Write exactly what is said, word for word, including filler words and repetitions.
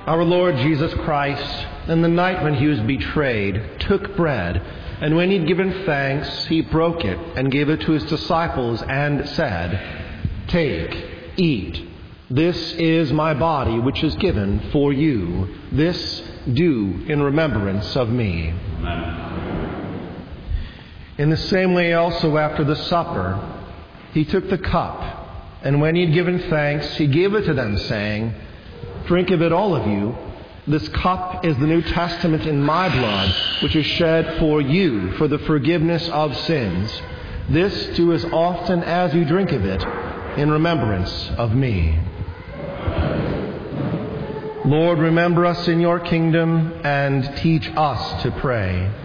Our Lord Jesus Christ, in the night when he was betrayed, took bread, and when he'd given thanks, he broke it and gave it to his disciples and said, "Take, eat. This is my body, which is given for you. This do in remembrance of me." Amen. In the same way also after the supper, he took the cup, and when he'd given thanks, he gave it to them, saying, "Drink of it, all of you. This cup is the New Testament in my blood, which is shed for you for the forgiveness of sins. This do as often as you drink of it in remembrance of me." Lord, remember us in your kingdom and teach us to pray.